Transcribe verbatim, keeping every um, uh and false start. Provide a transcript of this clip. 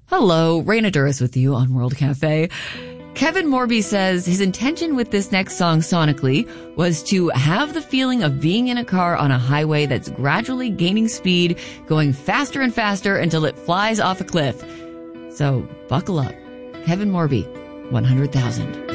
Hello, Raina Duras with you on World Cafe. Kevin Morby says his intention with this next song sonically was to have the feeling of being in a car on a highway that's gradually gaining speed, going faster and faster until it flies off a cliff. So buckle up. Kevin Morby, one hundred thousand.